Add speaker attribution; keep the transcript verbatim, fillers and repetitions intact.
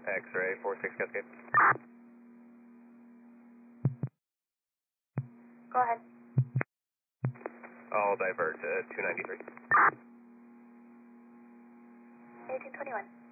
Speaker 1: X-ray, four six Cascade.
Speaker 2: Go ahead.
Speaker 1: I'll divert to two ninety-three.
Speaker 2: eighteen twenty-one.